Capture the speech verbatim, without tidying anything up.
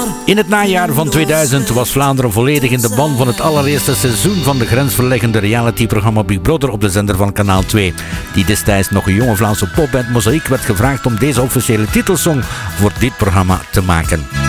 In het najaar van tweeduizend was Vlaanderen volledig in de ban van het allereerste seizoen van de grensverleggende realityprogramma Big Brother op de zender van Kanaal twee. Die destijds nog een jonge Vlaamse popband Mozaïek werd gevraagd om deze officiële titelsong voor dit programma te maken.